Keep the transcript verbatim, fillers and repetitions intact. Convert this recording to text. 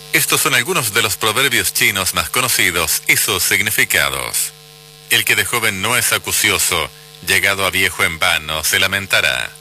Estos son algunos de los proverbios chinos más conocidos y sus significados. El que de joven no es acucioso, llegado a viejo en vano se lamentará.